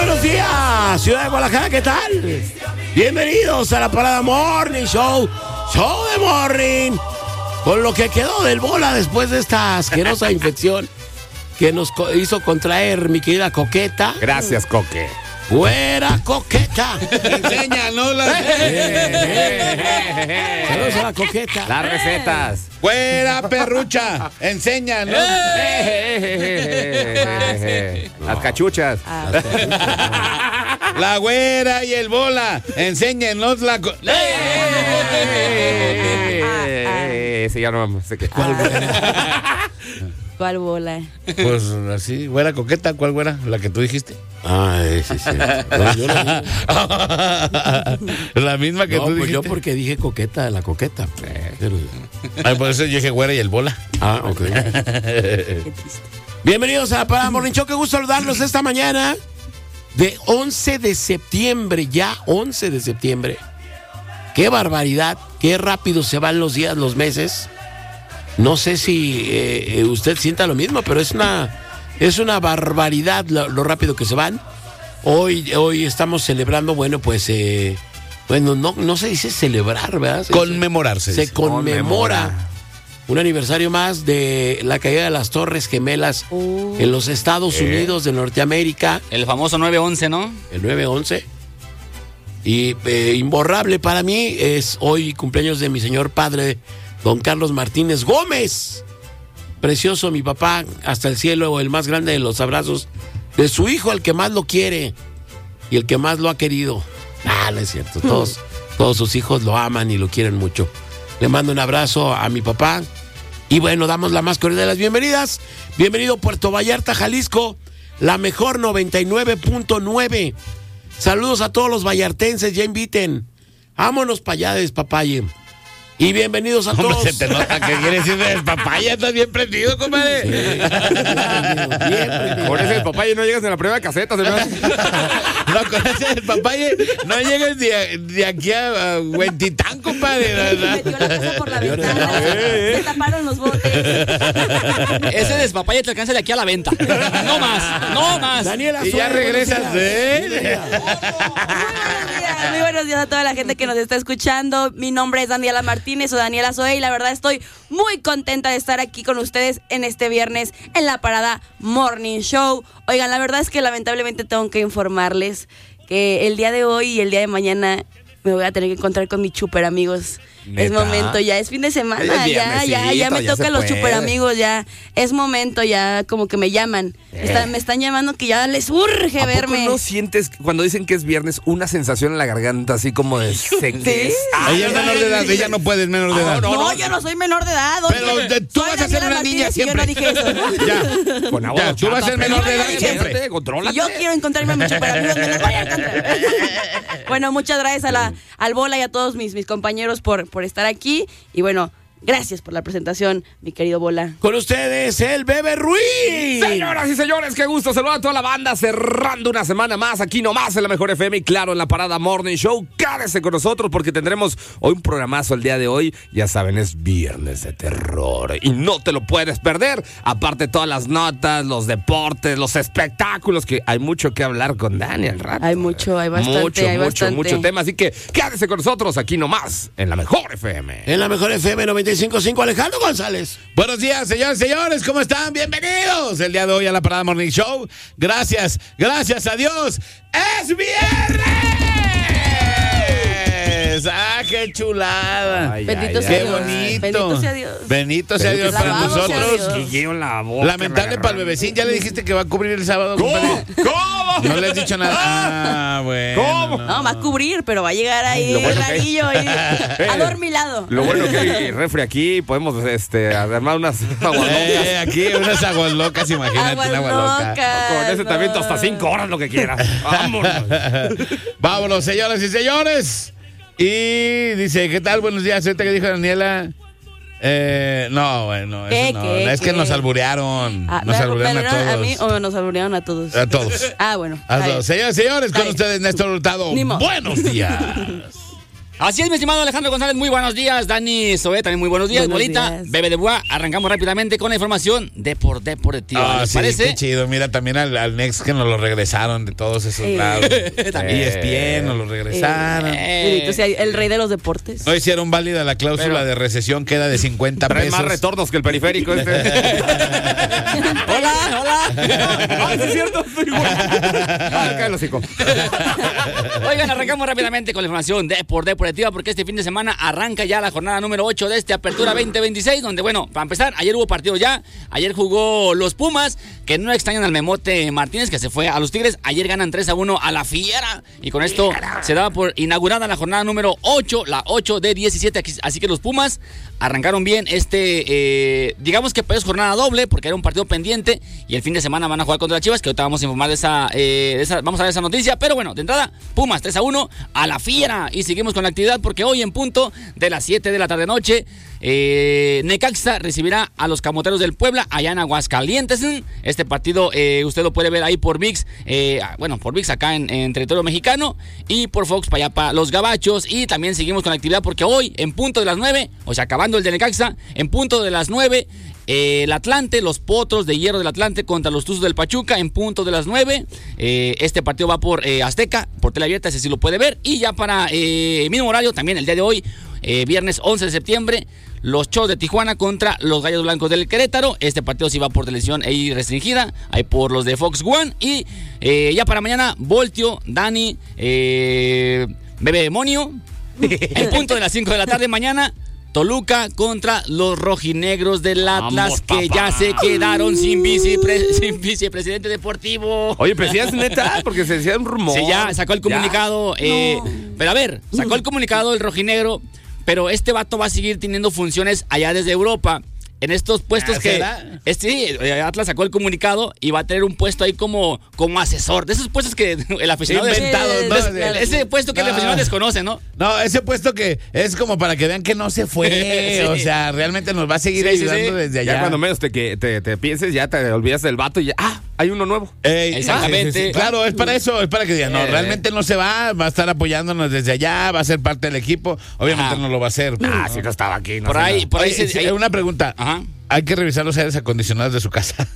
buenos días, Ciudad de Guadalajara, ¿qué tal? Bienvenidos a la Parada Morning Show, Show de Morning, con lo que quedó del bola después de esta asquerosa infección que nos hizo contraer mi querida Coqueta. Gracias, Coque. Güera Coqueta. Enséñanos Saludos a la Coqueta. Las recetas. Güera perrucha, enséñanos. Las cachuchas. La güera y el bola, enséñenos la... Sí, ya no sé qué. ¿Cuál bola? Pues así, güera Coqueta, ¿cuál güera? La que tú dijiste. Ay, sí. No, yo la La misma que no, tú pues dijiste. yo porque dije Coqueta, la Coqueta. Pero... Ay, por eso yo dije güera y el bola. Ah, ok. Qué triste. Bienvenidos a Parada Morning Show, qué gusto saludarlos esta mañana de 11 de septiembre, ya 11 de septiembre. Qué barbaridad, qué rápido se van los días, los meses. No sé si usted sienta lo mismo, pero es una barbaridad lo rápido que se van. Hoy estamos celebrando, bueno, pues, no se dice celebrar, ¿verdad? Conmemorarse. Se conmemora un aniversario más de la caída de las Torres Gemelas en los Estados Unidos de Norteamérica. El famoso 9/11, ¿no? El 9/11. Y imborrable para mí es hoy cumpleaños de mi señor padre, don Carlos Martínez Gómez. Precioso mi papá, hasta el cielo, el más grande de los abrazos de su hijo, el que más lo quiere y el que más lo ha querido. No es cierto, todos sus hijos lo aman y lo quieren mucho. Le mando un abrazo a mi papá y bueno, damos la más cordial de las bienvenidas. Bienvenido Puerto Vallarta, Jalisco, la mejor 99.9. Saludos a todos los vallartenses, ya inviten. Vámonos para allá de Despapalle. Y bienvenidos a todos. Se te nota que quieres decir de papaya, estás bien prendido, compadre. Sí, bien prendido. Con ese papaya no llegas en la primera caseta, se me hace. No, con ese papaya no llegas de aquí a Huentitán, compadre. Metió la casa por la ventana. Se taparon los botes. Ese despapalle te alcanza de aquí a la venta. No más. Daniela Y ya Suárez, regresas, buenos días. Muy buenos días a toda la gente que nos está escuchando. Mi nombre es Daniela Martínez o Daniela Zoe y la verdad estoy muy contenta de estar aquí con ustedes en este viernes en la Parada Morning Show. Oigan, la verdad es que lamentablemente tengo que informarles que el día de hoy y el día de mañana me voy a tener que encontrar con mis super amigos. ¿Neta? Es momento, ya es fin de semana, Es viernesito, ya me ya toca se los puede. super amigos, ya es momento, ya como que me llaman. Me están llamando que ya les urge ¿A verme. poco no sientes, cuando dicen que es viernes, una sensación en la garganta así como de sequez? Ella es menor de edad, ella no puede, es menor de edad. No, yo no soy menor de edad. Pero tú Soy vas a ser Daniela una niña Martínez y siempre. Yo no dije eso. Ya, Con agua ya, tú vas a ser menor de edad siempre. Si Contrólate. yo quiero encontrarme a mis superamigos, me los voy a encontrar. Bueno, muchas gracias al Bola y a todos mis compañeros por estar aquí. Y bueno, gracias por la presentación, mi querido Bola. Con ustedes, el Bebe Ruiz. Señoras y señores, qué gusto saludar a toda la banda cerrando una semana más aquí nomás en la Mejor FM y claro en la Parada Morning Show. Quédese con nosotros porque tendremos hoy un programazo el día de hoy. Ya saben, es viernes de terror y no te lo puedes perder. Aparte todas las notas, los deportes, los espectáculos, que hay mucho que hablar con Dani al rato. Hay bastante. Mucho tema. Así que quédese con nosotros aquí nomás en la Mejor FM. En la mejor FM 95.5, Alejandro González. Buenos días, señores, ¿cómo están? Bienvenidos el día de hoy a la Parada Morning Show. Gracias a Dios. ¡Es viernes! ¡Ah, qué chulada! Bendito sea ¡Qué Dios. bonito! Bendito sea Dios. Bendito sea Dios para Alabado sea nosotros. Dios. Que en la boca. Lamentable para el bebecín. ¿Ya le dijiste que va a cubrir el sábado, compadre? ¿Cómo? No le has dicho nada. Ah, bueno. ¿Cómo? No, va a cubrir, pero va a llegar ahí Lo bueno el que- rarillo ahí, a dormilado. Lo bueno que hay refri aquí, podemos armar unas aguas locas. Aquí unas aguas locas, imagínate, Aguas una agua loca. locas, Con ese no. te aviento hasta 5 horas lo que quieras. Vámonos. Vámonos, señoras y señores. Y dice, ¿qué tal? Buenos días. Ahorita que dijo Daniela. No, bueno, ¿Qué, eso no. qué, Es que qué? nos alburearon. Ah, Nos ¿me alburearon a alburearon a mí todos. o nos alburearon a todos? A todos. Ah, bueno. A está todos. bien. Señoras y señores, con Está bien. ustedes Néstor Hurtado. Ni modo. Buenos días. Así es, mi estimado Alejandro González, muy buenos días. Dani Zoé, también muy buenos días. Buenos Bolita, días. Bebe de Bois. Arrancamos rápidamente con la información deportiva. ¿Les sí, parece? qué chido. Mira, también al Next que nos lo regresaron de todos esos lados. También. ESPN nos lo regresaron. Bendito sea el rey de los deportes. No hicieron válida la cláusula de recesión, queda de 50 Trae pesos. más retornos que el periférico este. Hola. Ah, sí es cierto. Estoy igual. Cállate el hocico. Oigan, arrancamos rápidamente con la información deportiva porque este fin de semana arranca ya la jornada número 8 de Apertura 2026, donde, bueno, para empezar, ayer hubo partido ya. Ayer jugó los Pumas, que no extrañan al Memote Martínez, que se fue a los Tigres. Ayer ganan 3-1 a la Fiera, y con esto se daba por inaugurada la jornada número 8, la 8 de 17. Así que los Pumas arrancaron bien digamos que es jornada doble, porque era un partido pendiente, y el fin de semana van a jugar contra las Chivas, que ahorita vamos a informar de esa vamos a ver esa noticia. Pero bueno, de entrada, Pumas 3-1 a la Fiera, y seguimos con la actividad porque hoy en punto de las 7 de la tarde noche, Necaxa recibirá a los Camoteros del Puebla allá en Aguascalientes. Este partido usted lo puede ver ahí por ViX, por ViX acá en territorio mexicano, y por Fox para allá para los Gabachos. Y también seguimos con la actividad porque hoy en punto de las 9, o sea, acabando el de Necaxa, en punto de las 9, el Atlante, los Potros de Hierro del Atlante contra los Tuzos del Pachuca en punto de las 9. Este partido va por Azteca, por tele abierta, ese sí lo puede ver. Y ya para mismo horario, también el día de hoy, viernes 11 de septiembre, los Cholos de Tijuana contra los Gallos Blancos del Querétaro. Este partido sí va por televisión ahí restringida, ahí por los de Fox One. Y ya para mañana, Voltio, Dani, Bebe Demonio, en punto de las 5 de la tarde mañana, Toluca contra los rojinegros del Atlas. Vamos, que ya se quedaron sin vicepresidente deportivo. Oye, pero si es neta, porque se decía un rumor. Sí, ya sacó el comunicado. Pero a ver, sacó el comunicado el rojinegro, pero este vato va a seguir teniendo funciones allá desde Europa. En estos puestos que... Sí, Atlas sacó el comunicado y va a tener un puesto ahí como asesor. De esos puestos que el aficionado... Ese puesto que el aficionado desconoce, ¿no? No, ese puesto que es como para que vean que no se fue. Sí. O sea, realmente nos va a seguir ayudando desde allá. Ya cuando menos te pienses, ya te olvidas del vato y ya... hay uno nuevo. Exactamente. Sí. Claro, es para eso, es para que digan, no, realmente no se va a estar apoyándonos desde allá, va a ser parte del equipo. Obviamente no lo va a hacer. Si no estaba aquí. No por ahí hay una pregunta. Ajá. Hay que revisar los aires acondicionados de su casa.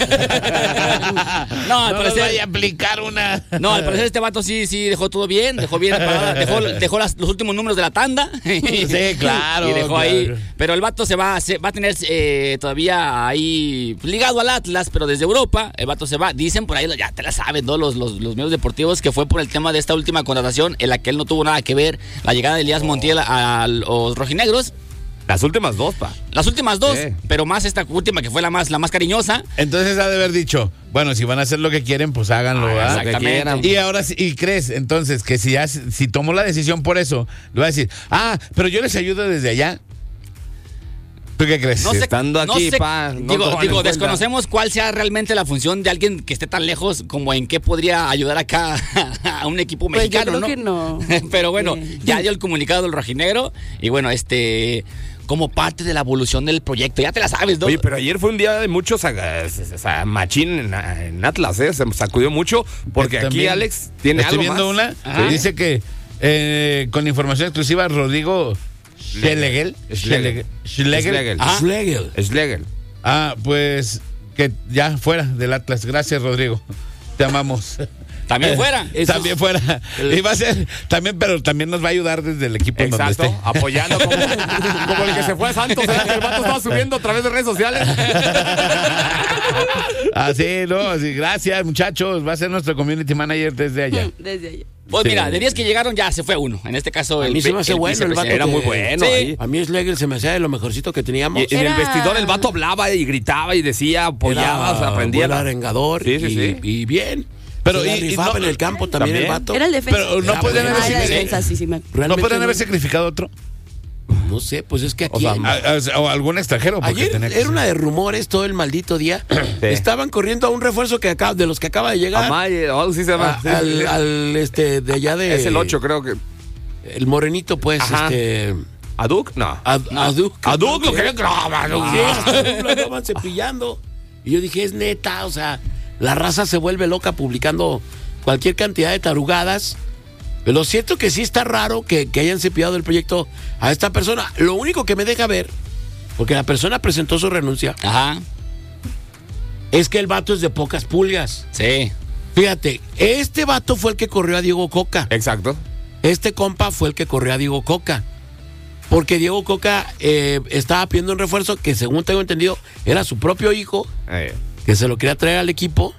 No, al parecer vaya a aplicar una. No, al parecer este vato sí dejó todo bien, dejó bien parada, dejó los últimos números de la tanda. Sí, claro. Y dejó ahí. Pero el vato se va a tener todavía ahí ligado al Atlas, pero desde Europa. El vato se va. Dicen por ahí, ya te la saben, ¿no? Los medios deportivos, que fue por el tema de esta última contratación en la que él no tuvo nada que ver, la llegada de Elías Montiel a los rojinegros. Las últimas dos, Las últimas dos, sí. Pero más esta última que fue la más cariñosa. Entonces ha de haber dicho, bueno, si van a hacer lo que quieren, pues háganlo, ¿verdad? Exactamente. Y ahora, ¿y crees entonces que si tomó la decisión por eso, le va a decir, pero yo les ayudo desde allá? ¿Tú qué crees? No sé, estando aquí, digo, desconocemos cuál sea realmente la función de alguien que esté tan lejos, como en qué podría ayudar acá a un equipo mexicano, yo creo que no. Pero bueno, ya dio el comunicado del rojinegro y bueno, como parte de la evolución del proyecto, ya te la sabes, ¿no? Oye, pero ayer fue un día de muchos machín en Atlas, se sacudió mucho, porque aquí también, Alex tiene algo viendo más. una, dice que con información exclusiva, Rodrigo Schlegel. Pues que ya fuera del Atlas. Gracias, Rodrigo. Te amamos. También fuera. También fuera. Y va a ser también, pero también nos va a ayudar desde el equipo. Exacto, donde esté. apoyando como el que se fue a Santos, ¿verdad? Que el vato estaba subiendo a través de redes sociales. Así, ¿no? Así, gracias, muchachos. Va a ser nuestro community manager desde allá. Desde allá. Pues mira, de 10 que llegaron ya se fue uno. En este caso a mí se me hace bueno el vato. Era muy bueno. Sí. A mí Schlegel se me hacía de lo mejorcito que teníamos. Y en el vestidor el vato hablaba y gritaba y decía, apoyaba, o sea, aprendía. Era arengador y bien. Pero se rifaba en el campo también el vato. Era el defensa. Pero no podrían ¿no podrían haber sacrificado otro. No sé, pues es que aquí... O algún extranjero. Ayer era una de rumores todo el maldito día. Sí. Estaban corriendo a un refuerzo de los que acaba de llegar. Sí se llama. De allá de... Es el 8, creo que. El morenito, pues, ¿Aduk? No. Aduk. Aduk, lo que graba. Lo estaban cepillando. Y yo dije, es neta, o sea, la raza se vuelve loca publicando cualquier cantidad de tarugadas. Pero lo cierto que sí está raro que hayan cepillado el proyecto a esta persona. Lo único que me deja ver, porque la persona presentó su renuncia, Ajá. es que el vato es de pocas pulgas. Sí. Fíjate, este vato fue el que corrió a Diego Coca. Exacto. Este compa fue el que corrió a Diego Coca. Porque Diego Coca estaba pidiendo un refuerzo que, según tengo entendido, era su propio hijo, que se lo quería traer al equipo.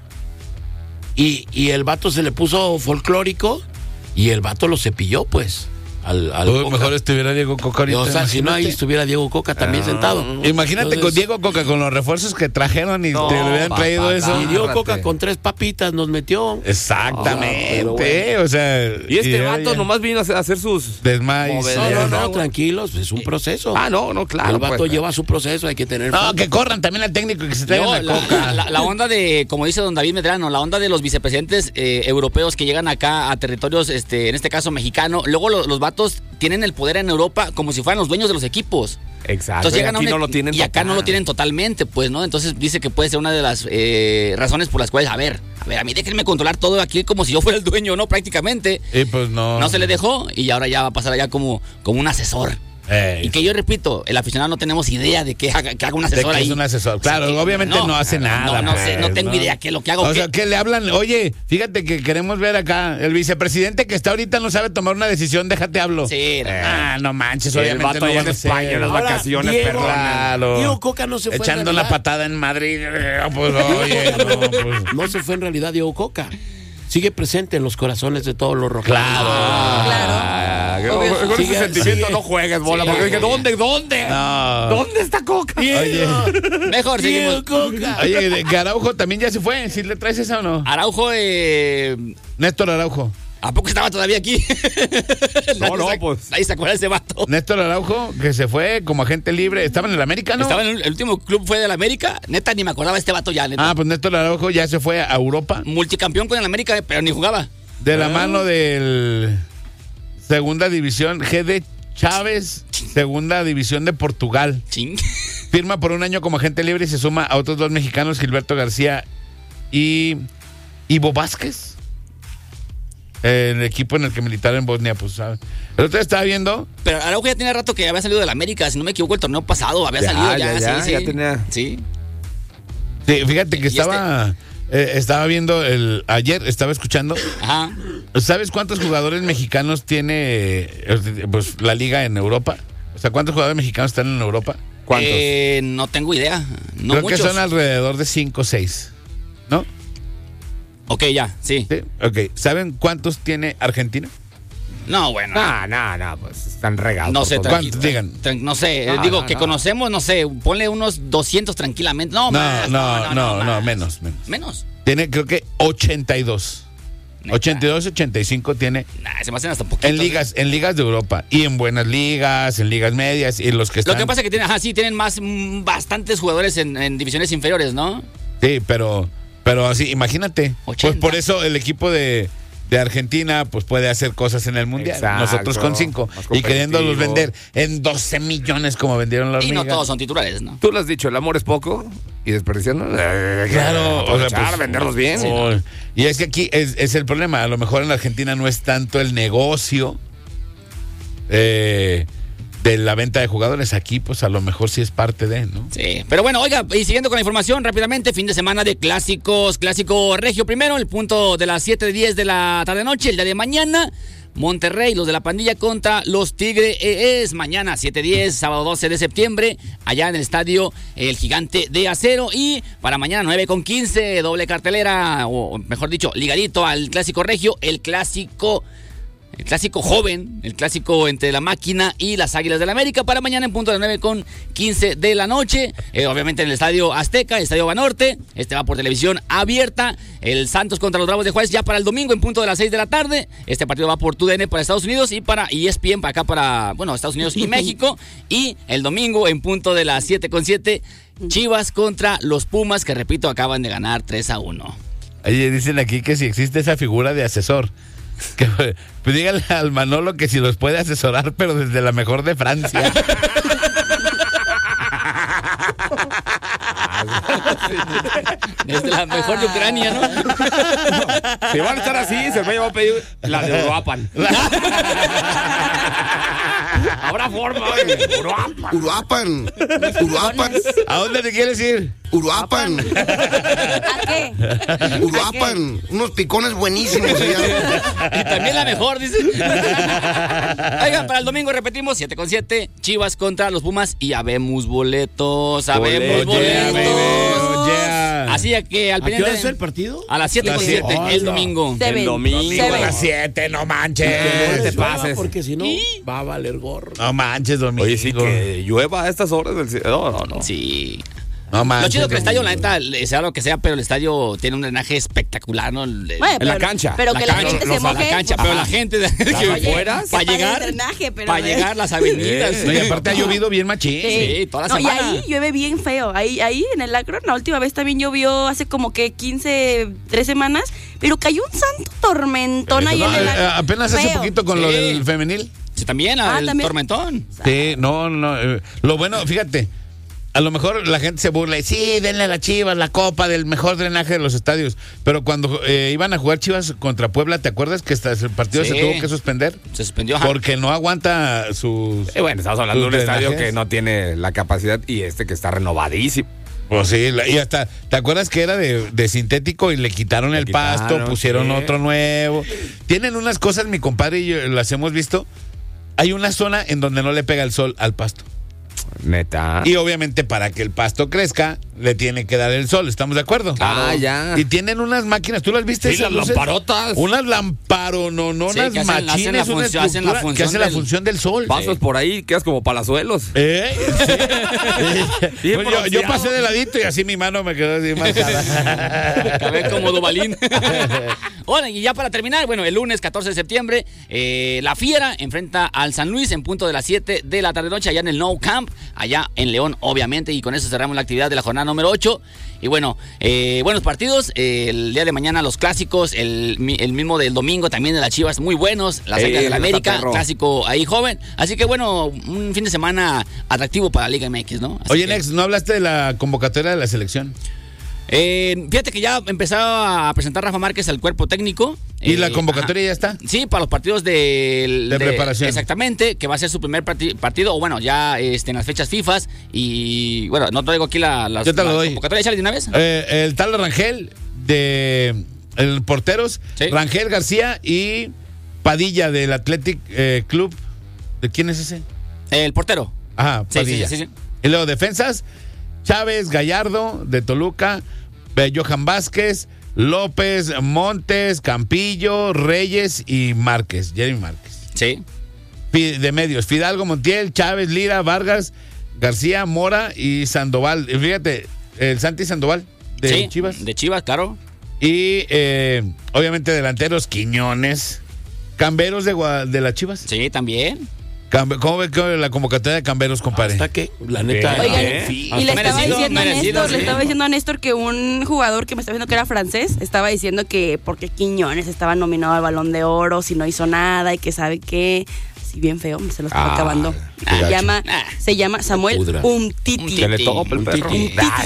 Y el vato se le puso folclórico y el vato lo cepilló, pues. Al Pues Coca. mejor estuviera Diego Coca ahorita. O sea, si no, ahí estuviera Diego Coca también sentado. Imagínate Entonces, con Diego Coca, con los refuerzos que trajeron y No, te le hubieran papá, traído eso. Y Diego Agárrate. Coca con 3 papitas nos metió. Exactamente, pero bueno. o sea. Y este ya, vato ya. nomás vino a hacer sus... Desmayos. No, Movedera. no, tranquilos, es un proceso. no, claro. El vato pues. lleva su proceso, hay que tener. No, que corran también al técnico y que se traigan No, a Coca. la onda de, como dice don David Medrano, la onda de los vicepresidentes europeos que llegan acá a territorios, en este caso mexicano, luego los vatos tienen el poder en Europa como si fueran los dueños de los equipos. Exacto. Entonces llegan y aquí a no lo tienen y acá total. no lo tienen totalmente, pues, ¿no? Entonces dice que puede ser una de las razones por las cuales, a ver, a mí déjenme controlar todo aquí como si yo fuera el dueño, ¿no? Prácticamente. Y pues no. No se le dejó y ahora ya va a pasar allá como un asesor. Y que yo repito, el aficionado no tenemos idea de que haga un De asesor que ahí. es un asesor. Claro, Sí, obviamente no hace nada. No sé, no pues, tengo idea qué es lo que hago. O qué- sea, que le hablan, oye, fíjate que queremos ver acá, el vicepresidente que está ahorita no sabe tomar una decisión, déjate hablo. Sí, No manches, El obviamente vato no allá van en a ser. España, las Ahora, vacaciones, Diego, perdón. Claro. Diego Coca no se fue. Echando en la realidad. patada en Madrid. Pues oye, no, pues. No se fue en realidad Diego Coca. Sigue presente en los corazones de todos los rojos. Claro. Claro. Con ese Sigue- sentimiento sigue- no juegues, bola, Sí. porque dije, ¿dónde? No. ¿Dónde está Coca? Oye, Mejor Diego seguimos. Coca. oye, que Araujo también ya se fue. ¿Sí le traes esa o no? Araujo, Néstor Araujo. ¿a poco estaba todavía aquí? No, Nadie pues. Nadie se acuerda de ese vato. Néstor Araujo, que se fue como agente libre. ¿Estaba en el América, no? Estaba en el último club fue del América. Neta, ni me acordaba de este vato ya, neta. Ah, pues Néstor Araujo ya se fue a Europa. Multicampeón con el América, pero ni jugaba. De la mano del Segunda División, GD Chávez, Segunda División de Portugal. Ching. Firma por un año como agente libre y se suma a otros 2 mexicanos, Gilberto García y Ivo Vázquez. El equipo en el que militara en Bosnia, pues, ¿sabes? El otro día estaba viendo. Pero Araujo ya tiene rato que había salido del América, si no me equivoco, el torneo pasado había salido ya, sí. ya tenía. Sí. Sí, fíjate que ¿Y estaba viendo ayer, estaba escuchando. Ajá. ¿Sabes cuántos jugadores mexicanos tiene pues, la liga en Europa? O sea, ¿cuántos jugadores mexicanos están en Europa? ¿Cuántos? No tengo idea. No Creo muchos. que son alrededor de 5 o 6. ¿No? Ok, ya, sí. Sí. Ok. ¿Saben cuántos tiene Argentina? No, bueno. No, pues están regados. No por sé, todos. ¿Cuántos? Digan. No sé, No, digo no, que no. conocemos, no sé, ponle unos 200 tranquilamente. No, más. No, más. menos. Menos. Tiene creo que 82. Neta. 82, 85 tiene Nah, se me hacen hasta poquito. en ligas de Europa y en buenas ligas, en ligas medias y los que están. Lo que pasa es que tienen más, bastantes jugadores en divisiones inferiores, ¿no? Sí, pero así, imagínate. 80. Pues por eso el equipo de Argentina pues puede hacer cosas en el Mundial. Exacto. Nosotros con 5 Más y queriéndolos competitivo. vender en 12 millones como vendieron la Y hormiga. no todos son titulares, ¿no? Tú lo has dicho, el amor es poco y desperdiciando. Claro, o sea, pues, venderlos bien. Oh, y es que aquí es el problema. A lo mejor en Argentina no es tanto el negocio de la venta de jugadores. Aquí, pues a lo mejor sí es parte de, ¿no? Sí, pero bueno, oiga, y siguiendo con la información rápidamente, fin de semana de clásicos, clásico regio primero, el punto de las 7:10 de la tarde-noche, el día de mañana, Monterrey, los de la pandilla contra los Tigres, mañana 7:10, sábado 12 de septiembre, allá en el estadio El Gigante de Acero, y para mañana 9:15, doble cartelera, o mejor dicho, ligadito al clásico regio, el clásico joven, el clásico entre la Máquina y las Águilas del América para mañana en punto de 9:15 de la noche, obviamente en el Estadio Azteca, el Estadio Banorte, va por televisión abierta, el Santos contra los Bravos de Juárez ya para el domingo en punto de las 6 de la tarde, este partido va por TUDN para Estados Unidos y para ESPN para acá para, Estados Unidos y México, y el domingo en punto de las 7:07, Chivas contra los Pumas, que repito, acaban de ganar 3-1. Oye, dicen aquí que si existe esa figura de asesor. Que, pues díganle al Manolo que si los puede asesorar, pero desde la mejor de Francia. Desde la mejor de Ucrania, ¿no? Si van a estar así, Cermeño va a pedir la de Uruapan. Habrá forma, Uruapan. ¿A dónde te quieres ir? Uruapan. ¿A qué? Uruapan. Unos picones buenísimos allá. Y también la mejor, dice. Oigan, para el domingo repetimos 7:7, Chivas contra los Pumas y habemos boletos. Así que al ¿A qué hora pendiente. es el partido? A las 7:7 Las el domingo. El domingo a las 7, no manches. No te llueva, pases. porque si no, va a valer gorro. No manches, domingo. Oye, sí, que llueva a estas horas del... No. Sí. No manches. Lo chido que el estadio, domingo. la neta, sea lo que sea, pero el estadio tiene un drenaje espectacular, ¿no? Bueno, En la cancha. Pero que la gente se moje. La cancha, pero la gente de que Oye, fuera que para pague el llegar, drenaje, pero para llegar las avenidas. No, y aparte ha llovido bien machín. Sí, toda la No, y semana. ahí llueve bien feo. Ahí en el Akron, la última vez también llovió hace como que 3 semanas, pero cayó un santo tormentón ahí No, en el Akron. apenas hace Feo. poquito con lo Sí. del femenil. Sí, también, el también. tormentón. Sí, no. Lo bueno, fíjate, a lo mejor la gente se burla y sí, denle a las Chivas la copa del mejor drenaje de los estadios. Pero cuando iban a jugar Chivas contra Puebla, ¿te acuerdas que hasta el partido Sí. se tuvo que suspender? Se suspendió. Ajá. Porque no aguanta sus... Bueno, estamos hablando de un sus estadio drenajes. que no tiene la capacidad y que está renovadísimo. Pues sí, y hasta, ¿te acuerdas que era de sintético y le quitaron el pasto, quitaron, pusieron sí. otro nuevo? Tienen unas cosas, mi compadre y yo las hemos visto. Hay una zona en donde no le pega el sol al pasto. Neta. Y obviamente para que el pasto crezca, le tiene que dar el sol, ¿estamos de acuerdo? Ah, ya. Y tienen unas máquinas, ¿tú las viste? Sí, esas las luces? lamparotas. Unas lamparononas Sí, que hacen la machines, una función- hacen la estructura que función hace la del- función del sol. Pasas por ahí, quedas como palazuelos. Sí. Bien Pues yo bronceado. pasé de ladito y así mi mano me quedó así marcada. Acabé como Duvalín. Hola, y ya para terminar, bueno, el lunes 14 de septiembre, la Fiera enfrenta al San Luis en punto de las 7 de la tarde-noche allá en el Nou Camp, allá en León, obviamente, y con eso cerramos la actividad de la jornada número 8. Y bueno, buenos partidos, el día de mañana los clásicos, el mismo del domingo también de las Chivas, muy buenos, las Águilas de la está América, perro. clásico ahí joven. Así que bueno, un fin de semana atractivo para la Liga MX, ¿no? Así Oye, que- Nex, ¿no hablaste de la convocatoria de la selección? fíjate que ya empezaba a presentar Rafa Márquez al cuerpo técnico. ¿Y la convocatoria ya está? Sí, para los partidos de preparación. Exactamente, que va a ser su primer partido, o bueno, ya en las fechas FIFA. Y bueno, no traigo aquí la Yo te lo doy. convocatoria, échale de una vez. El tal Rangel, de el porteros, Sí. Rangel García y Padilla del Athletic Club. ¿De quién es ese? El portero. Ajá, Sí, Padilla. sí. Y luego defensas, Chávez Gallardo de Toluca, Johan Vázquez, López, Montes, Campillo, Reyes y Márquez, Jeremy Márquez. Sí. De medios, Fidalgo, Montiel, Chávez, Lira, Vargas, García, Mora y Sandoval. Y fíjate, el Santi Sandoval de Sí, Chivas. De Chivas, claro. Y obviamente delanteros, Quiñones, Camberos de las Chivas. Sí, también. ¿Cómo ve que la convocatoria de Camberos, compadre? Hasta que, la neta. Bien. Oigan, ¿Eh? y Hasta merecido, le sí. estaba diciendo a Néstor que un jugador que me está viendo que era francés estaba diciendo que porque Quiñones estaba nominado al Balón de Oro si no hizo nada y que sabe que así bien feo, se lo estaba acabando. Se llama Samuel Pudra. Umtiti. Que le topa el perro.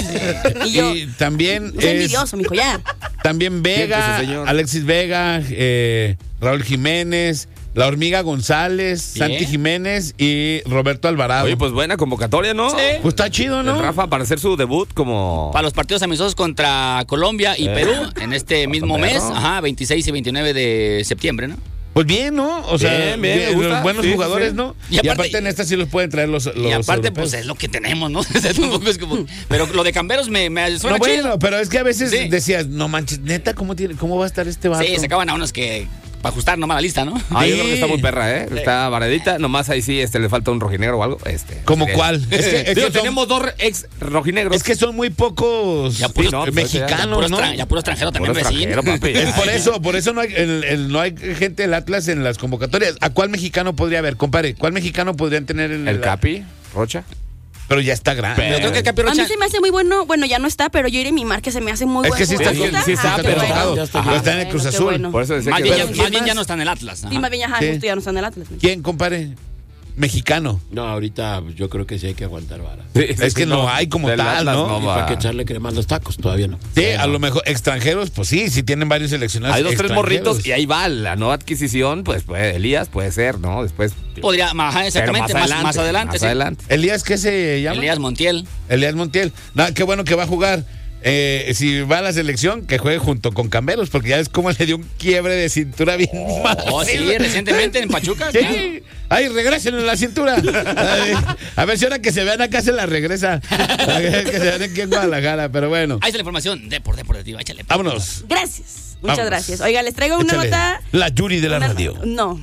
Y yo, Y también no soy envidioso, mijo, ya. también Vega, Siéntese, señor. Alexis Vega, Raúl Jiménez, La Hormiga González, Bien. Santi Jiménez y Roberto Alvarado. Oye, pues buena convocatoria, ¿no? Sí. Pues está chido, ¿no? El Rafa para hacer su debut como... Para los partidos amistosos contra Colombia y Perú en este mismo mes, perro. 26 y 29 de septiembre, ¿no? Pues bien, ¿no? O sea, Bien, me gusta. buenos Sí, jugadores, sí. ¿no? Y Y aparte- aparte en esta sí los pueden traer los Y aparte, europeos. pues es lo que tenemos, ¿no? O sea, tampoco es como- pero lo de Camberos me suena No, chido. bueno, pero es que a veces Sí. decías, no manches, neta, ¿cómo va a estar este vato? Sí, se acaban a unos que para ajustar nomás la lista, ¿no? Ah, yo creo Sí. que está muy perra, ¿eh? Está varadita. Nomás ahí sí le falta un rojinegro o algo. ¿Como sí. cuál? Es Digo, que tenemos dos ex rojinegros. Es que son muy pocos Ya puros- no, pues, mexicanos, ¿no? Ya puro extranjero también Puro vecino. extranjero, papi. Es por eso no hay, no hay gente del Atlas en las convocatorias. ¿A cuál mexicano podría haber, compadre? ¿Cuál mexicano podrían tener en El Capi, Rocha. Pero ya está grande. Pero creo que el A mí Capirocha... se me hace muy bueno, bueno, ya no está, pero Jeremy Márquez se me hace muy Es buen que sí está, futbolista. sí está Ah, qué pero bueno. tocado. Ya está. Pero está en el Bueno, Cruz qué Azul. bueno. Por eso decía Más que... bien, Pero más ¿quién bien ya más? no está en el Atlas. Sí, más bien, ajá, Sí. justo ya no está en el Atlas. ¿Quién, compadre? mexicano. No, ahorita yo creo que sí hay que aguantar vara. Es que no hay como del tal, Atlas ¿no? ¿Y va. para qué echarle crema a los tacos? Todavía no. Sí, a lo mejor extranjeros, pues sí tienen varios seleccionados. Hay 2, 3 extranjeros. morritos y ahí va la nueva adquisición, pues Elías puede ser, ¿no? Después. Podría, ajá, exactamente, Pero más adelante. Más sí. adelante. ¿Elías qué se llama? Elías Montiel. Elías Montiel. No, qué bueno que va a jugar. Si va a la selección, que juegue junto con Camberos, porque ya ves cómo le dio un quiebre de cintura bien Oh, sí, recientemente en Pachuca. Sí. Claro. Ay, regresen en la cintura. Ay, a ver si ahora que se vean acá se la regresa. Que se vean aquí en Guadalajara, pero bueno. Ahí está la información deportiva, échale. Vámonos. Gracias. Muchas Vámonos. gracias. Oiga, les traigo una Échale. nota. La Yuri de la Una- radio. No.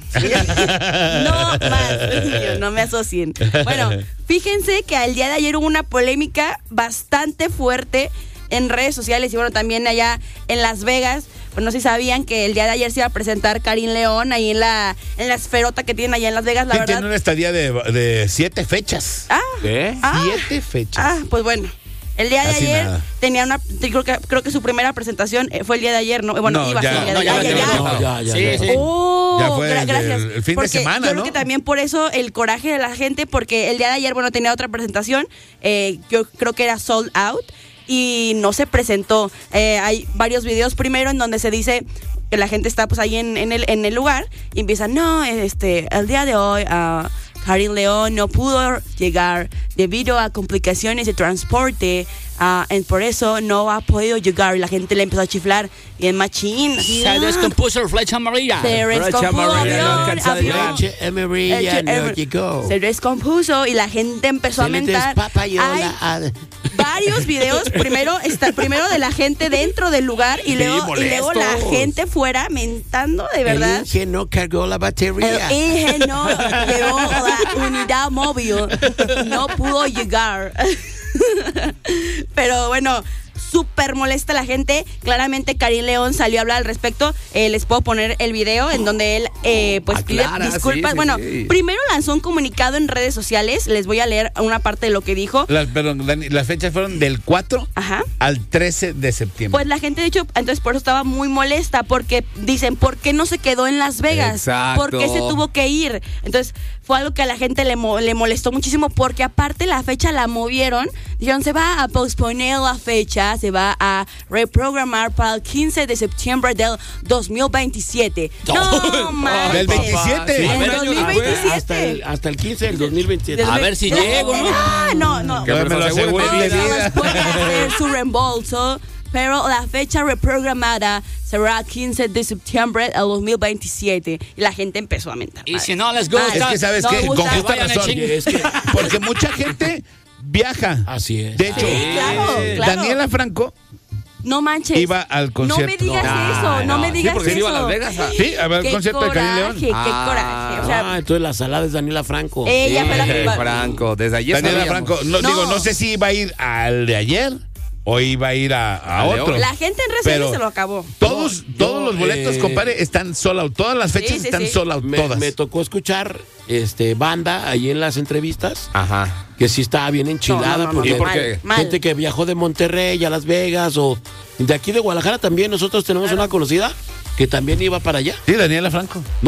No más. No me asocien. Bueno, fíjense que al día de ayer hubo una polémica bastante fuerte en redes sociales y bueno, también allá en Las Vegas. Pues no sé si sabían que el día de ayer se iba a presentar Karim León ahí en la esferota que tienen allá en Las Vegas, la Sí, verdad. tiene una estadía de 7 fechas. ¿Qué? 7 fechas. Ah, pues bueno. El día de Casi ayer nada. tenía creo que su primera presentación fue el día de ayer, ¿no? Bueno, No, iba a ya. ser el día No, de ya ayer. la Ya. tenemos. No, ya. Sí. Oh, Ya fue gracias. el fin de Porque semana, yo creo ¿no? que también por eso el coraje de la gente, porque el día de ayer, bueno, tenía otra presentación, yo creo que era Sold Out, y no se presentó. Hay varios videos primero en donde se dice que la gente está pues ahí en el lugar y empiezan, no, el día de hoy Karim León no pudo llegar debido a complicaciones de transporte, por eso no ha podido llegar, y la gente le empezó a chiflar y el machín así, Se descompuso el flecha amarilla. se descompuso amarilla, no avión, alcanza a avión. llegar. Leche amarilla no llegó. Se descompuso y la gente empezó a Se le mentar. despapalló Hay la- varios videos, primero de la gente dentro del lugar y luego la gente fuera mentando, de verdad. El Inge no cargó la batería. El Inge no llegó a la unidad móvil, no pudo llegar. Pero bueno, súper molesta la gente. Claramente Karim León salió a hablar al respecto. Les puedo poner el video en donde él pues pide Aclara, disculpas. sí, bueno, sí. primero lanzó un comunicado en redes sociales. Les voy a leer una parte de lo que dijo. Perdón, Dani, las fechas fueron del 4 Ajá. al 13 de septiembre. Pues la gente, de hecho, entonces por eso estaba muy molesta, porque dicen, ¿por qué no se quedó en Las Vegas? Exacto. ¿Por qué se tuvo que ir? Entonces fue algo que a la gente le molestó muchísimo, porque aparte la fecha la movieron. Dijeron, se va a posponer la fecha, se va a reprogramar para el 15 de septiembre del 2027. No, manches. Del 27. Sí, En a ver, 2027. Hasta el 15 del 2027. A ver si llego, ¿no? No. Que me lo aseguren mi de Todos vida. pueden hacer su reembolso, pero la fecha reprogramada será el 15 de septiembre del 2027. Y la gente empezó a mentar. Y si no les gusta, Es que sabes No que me con gusta. justa Vayan a razón. chingar. Es que Porque mucha gente viaja. así es. De hecho, Sí, claro. Daniela Franco No manches. iba al concierto. No me digas No, eso, no me sí, digas porque sí eso. iba a Las Vegas. Sí, a ver el Qué concierto de Karim León. coraje, qué coraje. O sea, Entonces la salada es Daniela Franco. ella fue la que iba. Franco, desde ayer Daniela sabíamos. Franco, no, No. digo, no sé si iba a ir al de ayer o iba a ir a León. otro. La gente en redes Pero sociales se lo acabó. Todos los boletos, eh, compadre, están sold out. Todas las fechas sí, están sí. sold out, Me, todas. me tocó escuchar banda ahí en las entrevistas Ajá. que sí estaba bien enchilada No, porque ¿Y por qué? Mal. gente que viajó de Monterrey a Las Vegas o de aquí de Guadalajara también. Nosotros tenemos una conocida que también iba para allá. Sí, Daniela Franco. No,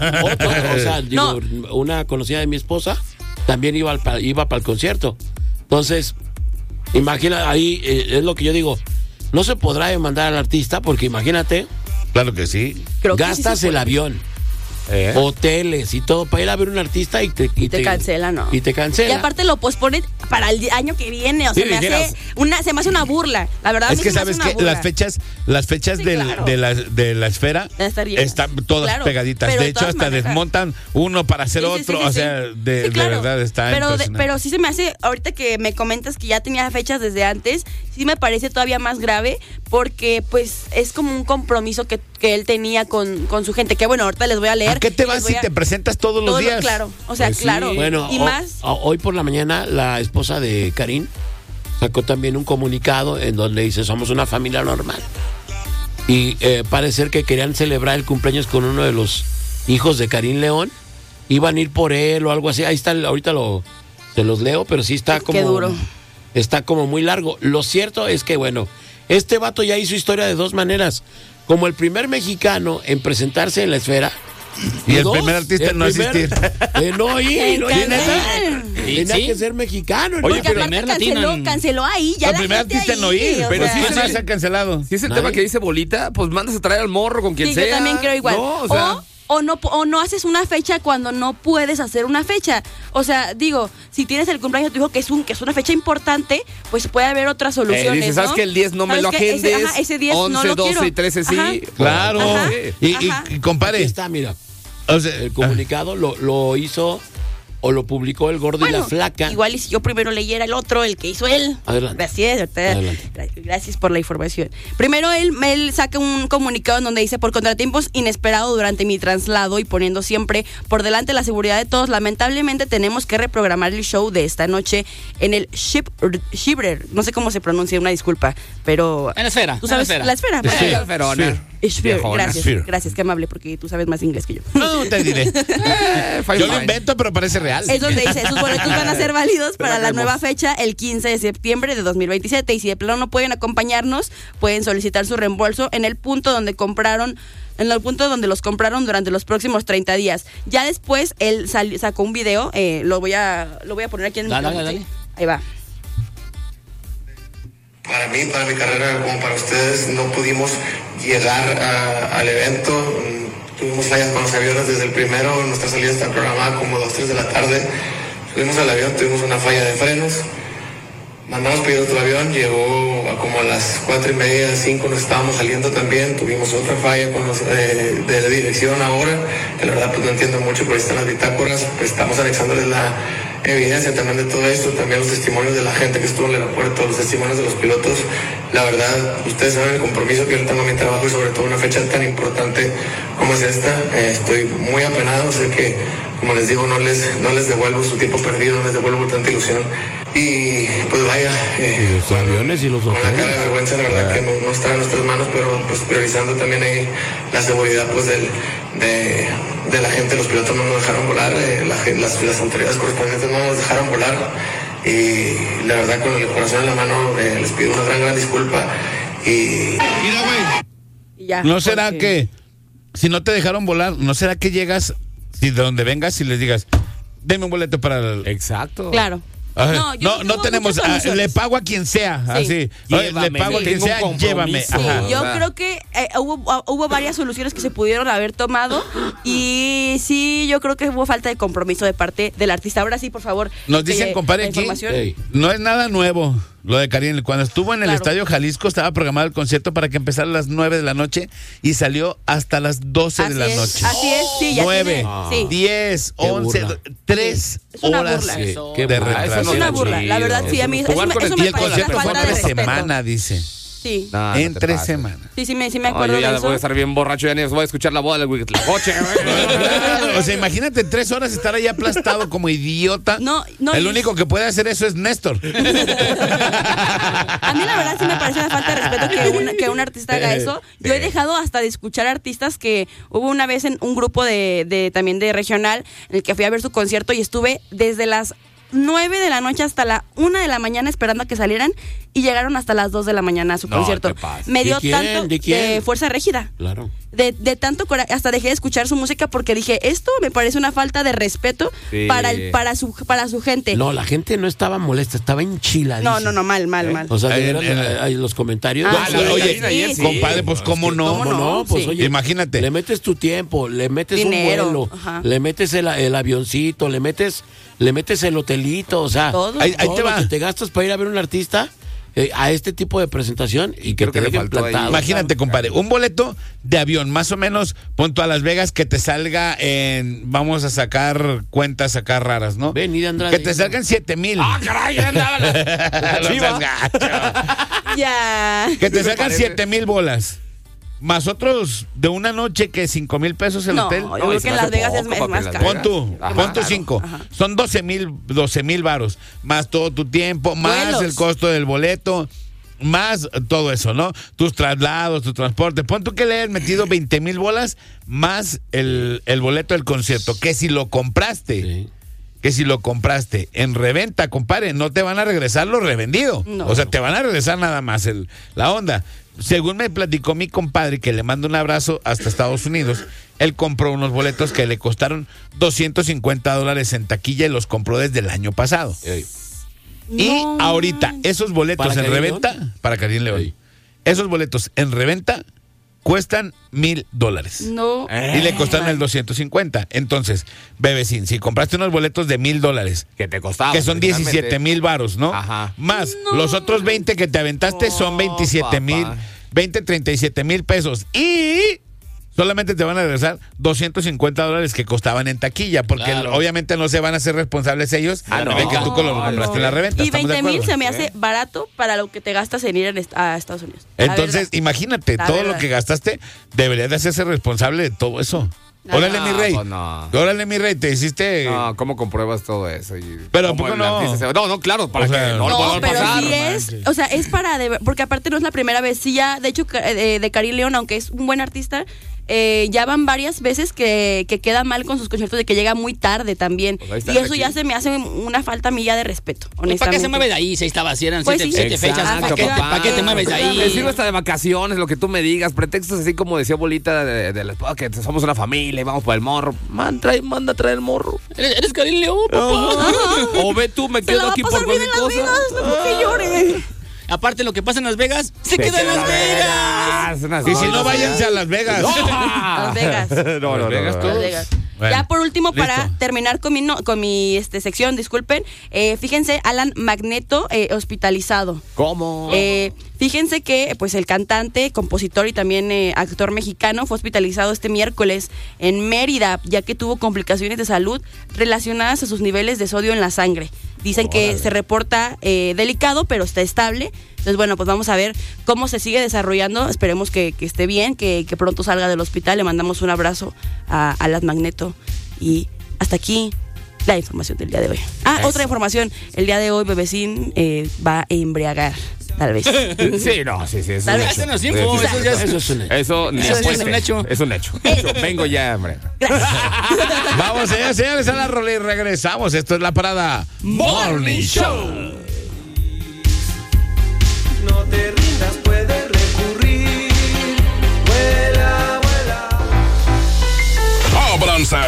o sea, digo, una conocida de mi esposa también iba para el concierto. Entonces, imagina, ahí es lo que yo digo, no se podrá demandar al artista porque imagínate, Claro que sí. Creo que sí gastas se el puede. avión, hoteles y todo para ir a ver un artista y te cancela, ¿no? Y te cancela. Y aparte lo posponen para el año que viene. O sea, Sí, se me hace una burla. La verdad, a Es mí que se me hace sabes una que burla. las fechas Sí, de la esfera Ya está bien. están todas Claro, pegaditas. pero De de hecho, todas hasta maneras. desmontan uno para hacer Sí, sí, otro. sí, sí, o sí. sea, de Sí, claro. verdad está impresionante. Pero sí se me hace, ahorita que me comentas que ya tenía fechas desde antes, sí me parece todavía más grave porque pues es como un compromiso que él tenía con su gente. Que bueno, ahorita les voy a leer. ¿A qué te y les vas voy si a- te presentas todos los todo días? Claro, o sea, Pues sí. claro. Bueno, y más... hoy por la mañana la esposa de Karim sacó también un comunicado en donde dice somos una familia normal. Y parece que querían celebrar el cumpleaños con uno de los hijos de Karim León. Iban a ir por él o algo así. Ahí está, ahorita se los leo, pero sí está como... Qué duro. Está como muy largo. Lo cierto es que, bueno, este vato ya hizo historia de dos maneras. Como el primer mexicano en presentarse en la esfera Y el dos, primer artista en no asistir. No ir, no ir. Tenía Sí. que ser mexicano. Oye, hermano. Porque pero aparte primer latino canceló ahí, ya El la primer gente artista en no ahí, ir. o Pero sea. sí se ha cancelado. Si es el Nadie. tema que dice Bolita, pues mandas a traer al morro con quien Sí, sea. yo también creo igual. No, o sea, o no haces una fecha cuando no puedes hacer una fecha. O sea, digo, si tienes el cumpleaños de tu hijo que es una fecha importante, pues puede haber otras soluciones, dices, ¿sabes ¿no? que el 10 no me ¿Sabes lo qué? agendes? Ese 10 11, no lo 12 quiero. y 13 sí. Ajá. Claro. Ajá. Y Aquí compadre, está, mira. o sea, El comunicado lo hizo o lo publicó el gordo y la flaca. Igual y si yo primero leyera el otro, el que hizo él. Adelante. Gracias, doctora. Adelante. Gracias por la información. Primero él saca un comunicado en donde dice: por contratiempos inesperados durante mi traslado y poniendo siempre por delante la seguridad de todos, lamentablemente tenemos que reprogramar el show de esta noche en el Shibrer. No sé cómo se pronuncia, una disculpa, pero En la esfera. ¿tú sabes? en La esfera. Sí, Bueno, Alferona. Sphere, Viejona. gracias, Sphere. gracias, qué amable, porque tú sabes más inglés que yo. no te diré. Fine, Yo lo fine. invento, pero parece real. Es donde dice, sus boletos van a ser válidos para la creemos. nueva fecha el 15 de septiembre de 2027 y si de plano no pueden acompañarnos, pueden solicitar su reembolso en el punto donde los compraron durante los próximos 30 días. Ya después él sacó un video, lo voy a poner aquí en Dale, el dale. Ahí va. Para mí, para mi carrera, como para ustedes, no pudimos llegar al evento. Tuvimos fallas con los aviones desde el primero. Nuestra salida está programada como 2, 3 de la tarde. Subimos al avión, tuvimos una falla de frenos. Mandamos pedir otro avión, llegó a como a las 4:30, 5 nos estábamos saliendo también. Tuvimos otra falla con los de dirección ahora, que la verdad pues no entiendo mucho, pero ahí están las bitácoras. Pues estamos anexándoles la evidencia también de todo esto, también los testimonios de la gente que estuvo en el aeropuerto, los testimonios de los pilotos. La verdad, ustedes saben el compromiso que yo tengo a mi trabajo y sobre todo una fecha tan importante como es esta. Estoy muy apenado, sé que, como les digo, no les devuelvo su tiempo perdido, no les devuelvo tanta ilusión. Y pues vaya, Y los aviones y los con una cara de hoteles. vergüenza, la verdad que no está en nuestras manos, pero pues priorizando también ahí la seguridad pues de la gente. Los pilotos no nos dejaron volar, las autoridades correspondientes no nos dejaron volar y la verdad con el corazón en la mano les pido una gran disculpa y Y ya. ¿No será porque- que, si no te dejaron volar, no será que llegas, si de donde vengas y les digas, deme un boleto para el... Exacto. Claro. Ajá. yo No hubo tenemos, muchas soluciones. le pago a quien sea, así. Oye, le Llévame, pago a quien tengo sea, un llévame. compromiso. Ajá. Sí, yo o sea. creo que hubo varias soluciones que se pudieron haber tomado y sí, yo creo que hubo falta de compromiso de parte del artista. Ahora sí, por favor. Nos dicen, compadre, la aquí, información. Ey. no es nada nuevo lo de Karin. Cuando estuvo en el Claro. Estadio Jalisco estaba programado el concierto para que empezara a las 9 de la noche y salió hasta las 12 de la noche. Así es, sí, ya 9, tiene- sí. 10, Qué 11, burla. 3 Es una horas burla. Sí, Eso. qué de burla. retraso. Eso Es una está burla, la chido. verdad, sí, a mí eso Jugar me, con eso el- Y me el parece una concierto fue falta de entre respeto. semana, dice. Sí, No, no te Entre pases. semana. sí, me No, acuerdo yo ya de voy a eso. estar bien borracho, ya ni voy a escuchar la voz del Huitlacoche. O sea, imagínate 3 horas estar ahí aplastado como idiota. No, El y- único que puede hacer eso es Néstor. A mí la verdad sí me parece una falta de respeto que un artista haga eso. Yo he dejado hasta de escuchar artistas que hubo una vez en un grupo también de regional en el que fui a ver su concierto y estuve desde las 9 de la noche hasta la 1 de la mañana esperando a que salieran y llegaron hasta las 2 de la mañana a su No, concierto. te pases. Me dio ¿De quién? tanto ¿De quién? Fuerza Régida. Claro. De tanto coraje, hasta dejé de escuchar su música porque dije, esto me parece una falta de respeto Sí. para su gente. No, la gente no estaba molesta, estaba enchiladísima. No, mal. O sea, En- de veras, ahí los comentarios. Ah, No, sí, oye, sí, sí. compadre, pues cómo no. ¿Cómo no? Pues Sí. oye, Imagínate. le metes tu tiempo, le metes Dinero, un vuelo, ajá. le metes el avioncito, le metes el hotelito, o sea, Todo. Ahí te todo va. lo que te gastas para ir a ver un artista a este tipo de presentación y que creo te que le dejen faltó ahí. plantado. Imagínate, compadre, un boleto de avión, más o menos, punto a Las Vegas, que te salga en, vamos a sacar cuentas acá raras, ¿no? Ven, Ida Andrade. Que te salgan 7,000. ¡Ah, caray! ya andaba la No chiva. seas gacho. Ya. Que te Me sacan parece. 7,000 bolas. Más otros de una noche que 5,000 pesos el No, hotel. yo creo que en Las Vegas es poco, más papi, caro. Pon tú, Ajá, pon tú claro. 5. Son 12,000 varos. Más todo tu tiempo, más Vuelos. el costo del boleto, más todo eso, ¿no? Tus traslados, tu transporte. Pon tú que le hayas metido 20,000 bolas más el boleto del concierto. Que si lo compraste, Sí. que si lo compraste en reventa, compadre, no te van a regresar lo revendido. No. O sea, te van a regresar nada más la onda. Según me platicó mi compadre, que le mando un abrazo hasta Estados Unidos, él compró unos boletos que le costaron $250 en taquilla y los compró desde el año pasado. Y No, ahorita, man. esos boletos ¿Para en Karim reventa, León? para Karim León, Sí. esos boletos en reventa cuestan $1,000. No. Y le costaron el 250. Entonces, Bebecín, si compraste unos boletos de $1,000, Que te costaba. que son originalmente. 17,000 varos, ¿no? Ajá. Más los otros 20 que te aventaste son 27,000, papá. 37,000 pesos. Y solamente te van a regresar $250 que costaban en taquilla, porque Claro. obviamente no se van a hacer responsables ellos Ah, no. de que tú lo compraste en la reventa. Y ¿Estamos de 20,000 acuerdo? se me hace barato para lo que te gastas en ir a Estados Unidos. La Entonces, verdad. imagínate, La todo verdad. lo que gastaste, deberías de hacerse responsable de todo eso. Órale, mi rey. pues no. Órale, mi rey, te hiciste... No, ¿cómo compruebas todo eso? Pero, ¿a ¿cómo poco el no? artista No, claro, para O sea, que no lo No, puedan pero pasar. sí es, o sea, es para, porque aparte no es la primera vez, sí ya, de hecho, de Karim León, aunque es un buen artista, ya van varias veces que queda mal con sus conciertos, de que llega muy tarde también, Pues ahí está y eso aquí. ya se me hace una falta a mí ya de respeto, ¿Para honestamente. qué se mueve de ahí? Si estaba así, eran Pues siete sí. fechas. Exacto, ¿Para qué te mueves de Me ahí? sirve hasta de vacaciones, lo que tú me digas, pretextos así como decía Bolita de la esposa, que somos una familia y vamos por el morro. Manda a traer el morro. Eres Karim León, papá. O ve tú, me Se la quedo va a aquí pasar por bien en Las cualquier Vegas, cosa. no que llore. Aparte, lo que pasa en Las Vegas, se queda en Las Vegas. Y si no, váyanse a Las Vegas. Las Vegas. No, Las Vegas Las todos. Vegas. Bueno, Ya por último, para listo. terminar con mi sección, disculpen, fíjense, Alan Magneto hospitalizado. ¿Cómo? Fíjense que pues el cantante, compositor y también actor mexicano fue hospitalizado este miércoles en Mérida, ya que tuvo complicaciones de salud relacionadas a sus niveles de sodio en la sangre. Dicen que se reporta delicado, pero está estable. Entonces, bueno, pues vamos a ver cómo se sigue desarrollando. Esperemos que esté bien, que pronto salga del hospital. Le mandamos un abrazo a Alan Magneto. Y hasta aquí la información del día de hoy. Otra información. El día de hoy, Bebecín va a embriagar, tal vez. Sí, no, sí, eso Tal es vez. un Hace hecho. unos tiempos, Sí, eso ya Eso es un hecho. Eso ni Eso es apueste. un hecho. Es un hecho. Vengo ya, hombre. Vamos, señores, a la rola y regresamos. Esto es La Parada Morning Show. No te rindas, puedes recurrir. Vuela, vuela. Ábranse